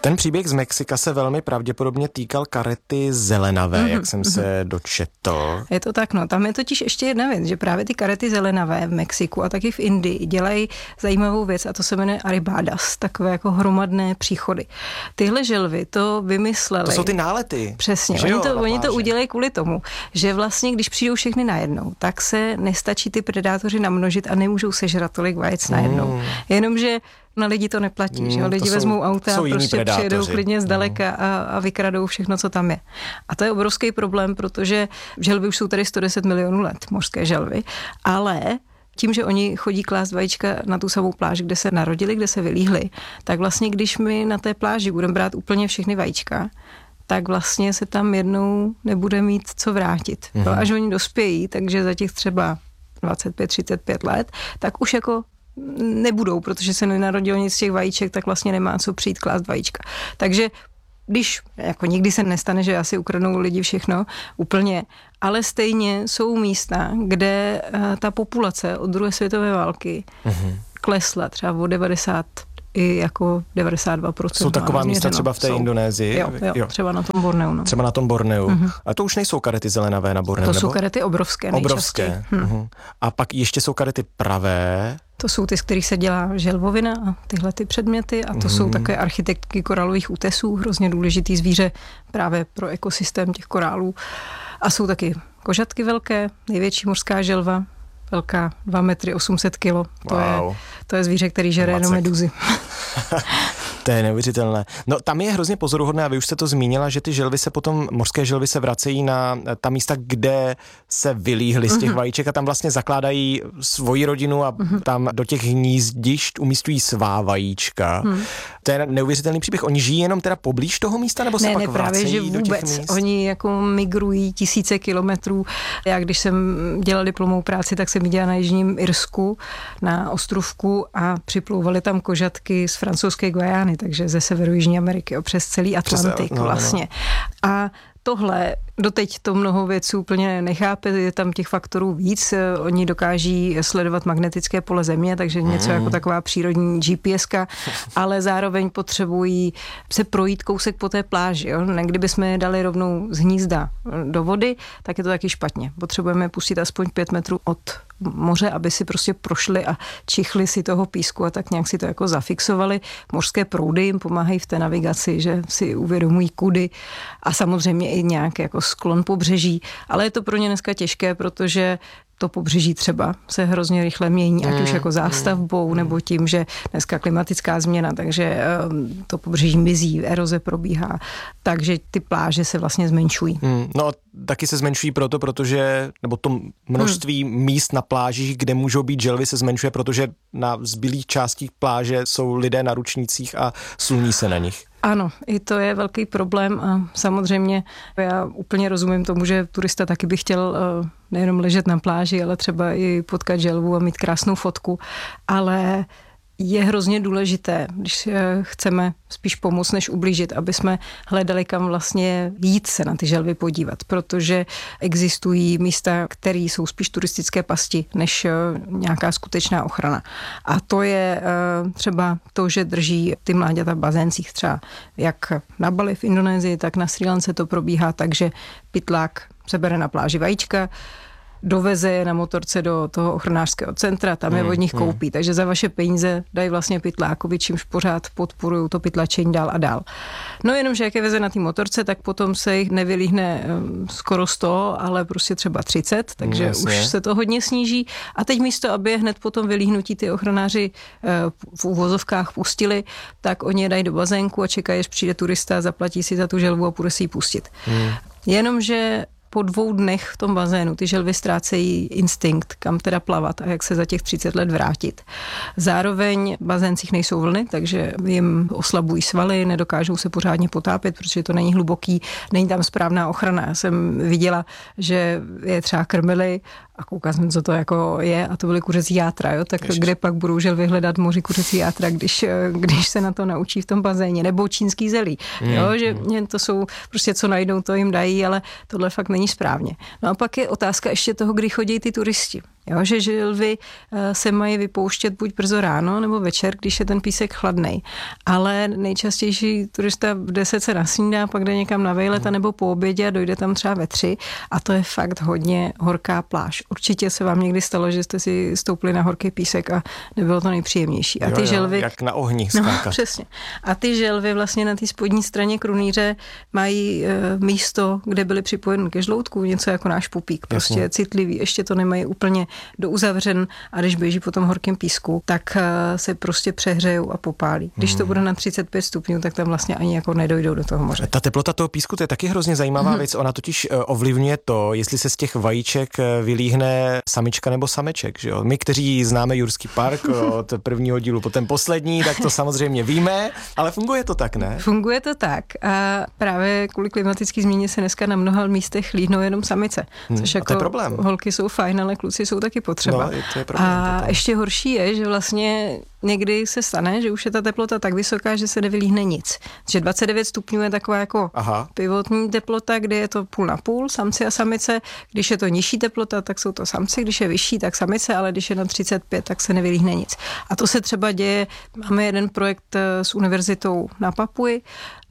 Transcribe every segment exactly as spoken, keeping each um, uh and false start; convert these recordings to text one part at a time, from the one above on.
Ten příběh z Mexika se velmi pravděpodobně týkal karety zelenavé, mm-hmm. jak jsem se dočetl. Je to tak, no. Tam je totiž ještě jedna věc, že právě ty karety zelenavé v Mexiku a taky v Indii dělají zajímavou věc a to se jmenuje arribadas, takové jako hromadné příchody. Tyhle želvy to vymysleli. To jsou ty nálety. Přesně, oni, jo, to, oni to udělají kvůli tomu, že vlastně, když přijdou všechny najednou, tak se nestačí ty predátoři namnožit a nemůžou sežrat tolik vajec mm. najednou. Jenomže na lidi to neplatí, mm, že lidi jsou, vezmou auta a prostě přijedou klidně zdaleka a, a vykradou všechno, co tam je. A to je obrovský problém, protože želvy už jsou tady sto deset milionů let, mořské želvy, ale tím, že oni chodí klást vajíčka na tu samou pláž, kde se narodili, kde se vylíhli, tak vlastně, když my na té pláži budeme brát úplně všechny vajíčka, tak vlastně se tam jednou nebude mít co vrátit. Mm. Až oni dospějí, takže za těch třeba dvacet pět třicet pět let, tak už jako nebudou, protože se nenarodilo nic z těch vajíček, tak vlastně nemá co přijít klást vajíčka. Takže když, jako nikdy se nestane, že asi ukradnou lidi všechno úplně, ale stejně jsou místa, kde ta populace od druhé světové války mm-hmm. klesla třeba o devadesát i jako devadesát dva procent. Jsou taková místa třeba v té jsou. Indonésii? Jo, jo, jo, třeba na tom Borneu. No. Třeba na tom Borneu. Mm-hmm. A to už nejsou karety zelenavé na Borneu, To nebo? jsou karety obrovské nejčastěji. Obrovské. Mm-hmm. A pak ještě jsou karety pravé. To jsou ty, z kterých se dělá želvovina a tyhle ty předměty a to mm. jsou také architektky korálových útesů, hrozně důležitý zvíře právě pro ekosystém těch korálů. A jsou taky kožatky velké, největší mořská želva, velká dva metry osm set kilo. To, wow. je, to je zvíře, který žere jenom meduzy. To je neuvěřitelné. No tam je hrozně pozoruhodné, a vy už jste to zmínila, že ty želvy se potom, mořské želvy se vracejí na ta místa, kde se vylíhly z těch vajíček a tam vlastně zakládají svoji rodinu a tam do těch hnízdišť umístují svá vajíčka. Hmm. To je neuvěřitelný příběh. Oni žijí jenom teda poblíž toho místa, nebo se ne, pak ne, právě, vracejí že do těch míst? Oni jako migrují tisíce kilometrů. Já když jsem dělala diplomovou práci, tak jsem viděla na jižním Irsku, na ostrovku a připlouvaly tam kožatky z francouzské Guajány, takže ze severu Jižní Ameriky, přes celý Atlantik no, vlastně. No. A tohle, doteď to mnoho věců úplně nechápe, je tam těch faktorů víc, oni dokáží sledovat magnetické pole země, takže něco mm. jako taková přírodní G P S ka, ale zároveň potřebují se projít kousek po té pláži. Jo? Kdyby jsme je dali rovnou z hnízda do vody, tak je to taky špatně. Potřebujeme pustit aspoň pět metrů od moře, aby si prostě prošli a čichli si toho písku a tak nějak si to jako zafixovali. Mořské proudy jim pomáhají v té navigaci, že si uvědomují kudy a samozřejmě i nějak jako sklon pobřeží, ale je to pro ně dneska těžké, protože to pobřeží třeba se hrozně rychle mění, ať mm, už jako zástavbou, mm, nebo tím, že dneska klimatická změna, takže um, to pobřeží mizí, eroze probíhá, takže ty pláže se vlastně zmenšují. Mm, no taky se zmenšují proto, protože, nebo to množství mm. míst na plážích, kde můžou být želvy, se zmenšuje, protože na zbylých částích pláže jsou lidé na ručnících a sluní se na nich. Ano, i to je velký problém a samozřejmě já úplně rozumím tomu, že turista taky by chtěl nejenom ležet na pláži, ale třeba i potkat želvu a mít krásnou fotku, ale je hrozně důležité, když chceme spíš pomoct, než ublížit, aby jsme hledali, kam vlastně jít se na ty želvy podívat, protože existují místa, které jsou spíš turistické pasti, než nějaká skutečná ochrana. A to je třeba to, že drží ty mláďata v bazéncích, třeba jak na Bali v Indonésii, tak na Srí Lance to probíhá, takže pytlák sebere na pláži vajíčka, doveze je na motorce do toho ochranářského centra, tam je od nich koupí. Hmm. Takže za vaše peníze dají vlastně pytlákovi, čímž pořád podporují to pytlačení dál a dál. No jenom, že jak je veze na té motorce, tak potom se jich nevylíhne skoro sto, ale prostě třeba třicet, takže Jasně. už se to hodně sníží. A teď místo, aby je hned potom vylíhnutí ty ochranáři v uvozovkách pustili, tak oni je dají do bazénku a čekají, až přijde turista, zaplatí si za tu želvu a půjde si ji pustit. Hmm. Jenomže po dvou dnech v tom bazénu ty želvy ztrácejí instinkt, kam teda plavat a jak se za těch třicet let vrátit. Zároveň v bazéncích nejsou vlny, takže jim oslabují svaly, nedokážou se pořádně potápět, protože to není hluboký, není tam správná ochrana. Já jsem viděla, že je třeba krmili a koukala jsem, co to jako je a to byly kuřecí játra, jo? Tak Ježiš. Kde pak budou želvy hledat moři kuřecí játra, když, když se na to naučí v tom bazéně, nebo čínský zelí, mm, jo? Že mm. to jsou prostě co najdou, to jim dají, ale tohle fakt není správně. No a pak je otázka ještě toho, kdy chodí ty turisti. Jo, že želvy se mají vypouštět buď brzo ráno nebo večer, když je ten písek chladnej. Ale nejčastější turista v deset se nasnídá, pak jde někam na vejlet a nebo po obědě a dojde tam třeba ve tři a to je fakt hodně horká pláž. Určitě se vám někdy stalo, že jste si stoupli na horký písek a nebylo to nejpříjemnější. A ty jo, jo, želvy... jak na ohni skákat. No, přesně. A ty želvy vlastně na té spodní straně krunýře mají e, místo, kde byly připojeny ke žloutku, něco jako náš pupík. Prostě Jasně. citlivý, ještě to nemají úplně douzavřen a když běží po tom horkém písku, tak se prostě přehřejou a popálí. Když to bude na třicet pět stupňů, tak tam vlastně ani jako nedojdou do toho moře. Ta teplota toho písku, to je taky hrozně zajímavá hmm. věc. Ona totiž ovlivňuje to, jestli se z těch vajíček vylíhne samička nebo sameček. Že jo? My, kteří známe Jurský park od prvního dílu po ten poslední, tak to samozřejmě víme, ale funguje to tak, ne? Funguje to tak a právě kvůli klimatické změně se dneska na mnoha místech hlídnou jenom samice. Což hmm. jako a to je problém. Holky jsou fajn, ale kluci jsou taky potřeba. No, to je problém, a to ještě horší je, že vlastně někdy se stane, že už je ta teplota tak vysoká, že se nevylíhne nic. Že dvacet devět stupňů je taková jako Aha. pivotní teplota, kde je to půl na půl, samci a samice. Když je to nižší teplota, tak jsou to samci, když je vyšší, tak samice, ale když je na třicet pět, tak se nevylíhne nic. A to se třeba děje, máme jeden projekt s univerzitou na Papui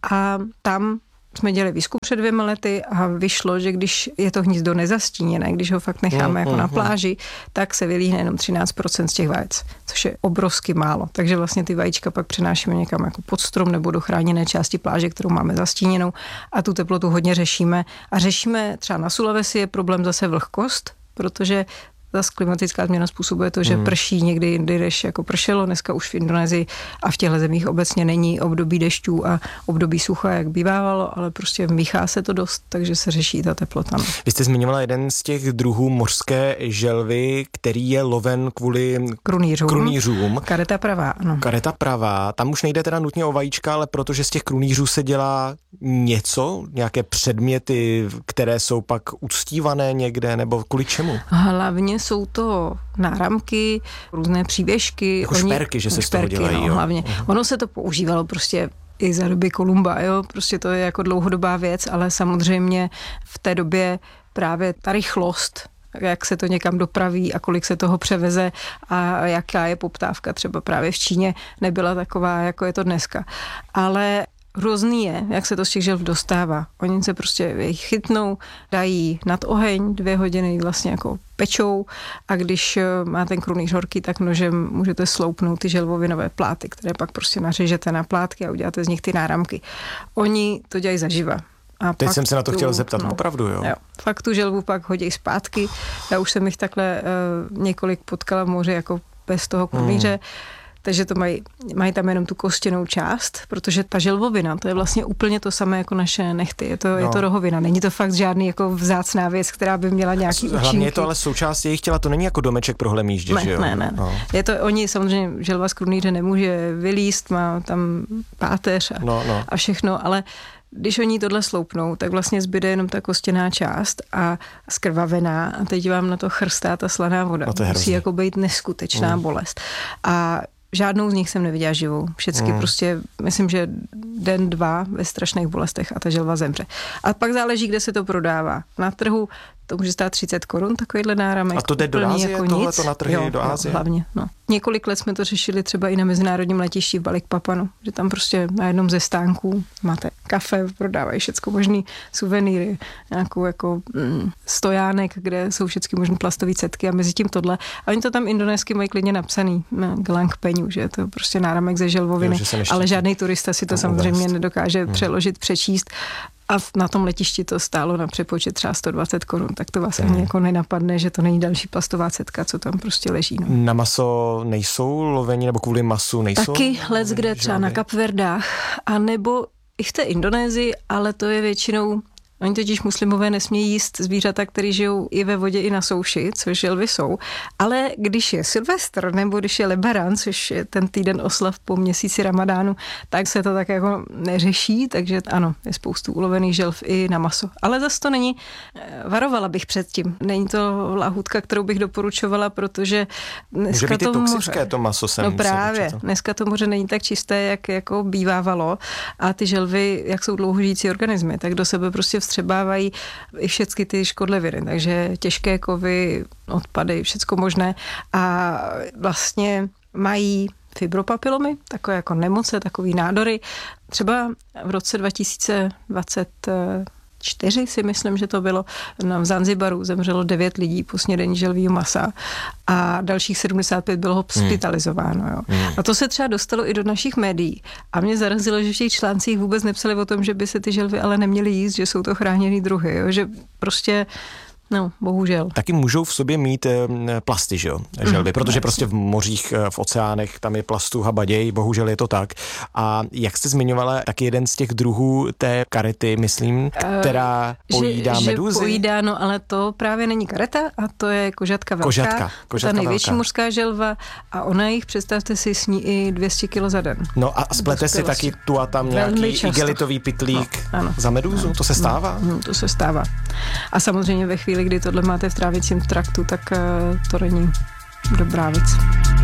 a tam jsme dělali výzkum před dvěma lety a vyšlo, že když je to hnízdo nezastíněné, když ho fakt necháme mm, jako mm, na pláži, tak se vylíhne jenom třináct procent z těch vajec, což je obrovsky málo. Takže vlastně ty vajíčka pak přenášíme někam jako pod strom nebo do chráněné části pláže, kterou máme zastíněnou a tu teplotu hodně řešíme. A řešíme třeba na Sulawesi je problém zase vlhkost, protože zase klimatická změna způsobuje to, že hmm. prší někdy jindy, než jako pršelo. Dneska už v Indonésii a v těchto zemích obecně není období dešťů a období sucha, jak bývávalo, ale prostě míchá se to dost, takže se řeší ta teplota. Vy jste zmiňovala jeden z těch druhů mořské želvy, který je loven kvůli krunýřům. krunýřům. Kareta pravá, ano. Kareta pravá. Tam už nejde teda nutně o vajíčka, ale protože z těch krunýřů se dělá něco, nějaké předměty, které jsou pak uctívané někde, nebo kvůli čemu? Hlavně jsou to náramky, různé přívěšky. Jako Oni, šperky, že se šperky, z toho dělají. No, jo. Hlavně. Uh-huh. Ono se to používalo prostě i za doby Kolumba, jo, prostě to je jako dlouhodobá věc, ale samozřejmě v té době právě ta rychlost, jak se to někam dopraví a kolik se toho převeze a jaká je poptávka třeba právě v Číně, nebyla taková, jako je to dneska. Ale hrozný je, jak se to z těch želv dostává. Oni se prostě chytnou, dají nad oheň, dvě hodiny vlastně jako pečou a když má ten krunýř horký, tak nožem můžete sloupnout ty želvovinové pláty, které pak prostě nařežete na plátky a uděláte z nich ty náramky. Oni to dělají zaživa. A Teď jsem se na to tu, chtěl zeptat, no, opravdu, jo? jo. Fakt tu želvu pak hodí zpátky. Já už jsem jich takhle uh, několik potkala v moři jako bez toho krunýře. Hmm. Takže to mají, mají tam jenom tu kostěnou část, protože ta želvovina, to je vlastně úplně to samé jako naše nechty. Je to, no. je to rohovina. Není to fakt žádný jako vzácná věc, která by měla nějaký účinky. Hlavně je to ale součást jejich těla, to není jako domeček pro hlemýždě, ne, že jo? Ne, ne, no. Je to, oni samozřejmě, želva z krunýře nemůže vylízt, má tam páteř a, no, no. a všechno, ale když oni tohle sloupnou, tak vlastně zbyde jenom ta kostěná část a skrvavená a teď vám na to chrstá ta slaná voda. No, musí jako být neskutečná mm. bolest. A žádnou z nich jsem neviděla živou. Všecky mm. prostě, myslím, že den, dva ve strašných bolestech a ta želva zemře. A pak záleží, kde se to prodává. Na trhu to může stát třicet korun, takovýhle náramek. A to jde do Asie, jako tohle to na trhy jo, do Asie? Jo, hlavně, no. Několik let jsme to řešili třeba i na mezinárodním letišti v Balikpapanu, že tam prostě na jednom ze stánků máte kafe, prodávají všecko možný suvenýry, nějakou jako mm, stojánek, kde jsou všechny možný plastové cetky a mezi tím tohle. A oni to tam indonésky mají klidně napsaný, Gelang Peňu, že je to prostě náramek ze želvoviny, jo, ale žádný turista si to samozřejmě uvést. Nedokáže hmm. přeložit, přečíst. A na tom letišti to stálo na přepočet třeba sto dvacet korun, tak to vás hmm. ani jako nenapadne, že to není další plastová cetka, co tam prostě leží. No. Na maso nejsou loveni, nebo kvůli masu nejsou? Taky lec kde třeba na Kapverdách, a nebo i v té Indonésii, ale to je většinou, oni totiž muslimové nesmějí jíst zvířata, které žijou i ve vodě, i na souši, což želvy jsou, ale když je Silvestr nebo když je Lebaran, což je ten týden oslav po měsíci Ramadánu, tak se to tak jako neřeší, takže ano, je spoustu ulovených želv i na maso. Ale zase to není, varovala bych předtím, není to lahůdka, kterou bych doporučovala, protože dneska může být to i toxické moře, to maso sem. No právě, dneska to moře není tak čisté, jak jako bývávalo a ty želvy, jak jsou dlouhožijící organismy, tak do sebe prostě vstřebávají i všechny ty škodliviny, takže těžké kovy, odpady, všecko možné a vlastně mají fibropapilomy, takové jako nemoce, takové nádory. Třeba v roce dva tisíce dvacet čtyři si myslím, že to bylo, v Zanzibaru zemřelo devět lidí po snědení želvýho masa a dalších sedmdesát pět bylo hospitalizováno. Jo. Hmm. A to se třeba dostalo i do našich médií. A mě zarazilo, že v těch článcích vůbec nepsali o tom, že by se ty želvy ale neměly jíst, že jsou to chráněný druhy. Jo. Že prostě no, bohužel. Taky můžou v sobě mít e, plasty, že jo, želvy, mm, protože jasný. Prostě v mořích, v oceánech, tam je plastu habaděj, bohužel je to tak. A jak jste zmiňovala, tak jeden z těch druhů té karety, myslím, která uh, pojídá že, medúzy. Že pojídá, no ale to právě není kareta a to je kožatka velká. Kožatka, kožatka ta největší velká. mořská želva a ona jich, představte si, sní i dvě stě kilo za den. No a splete si taky tu a tam nějaký igelitový pytlík no, za medúzu, no, to se stává? No, to se stává. A samozřejmě ve chvíli, kdy tohle máte v trávicím traktu, tak to není dobrá věc.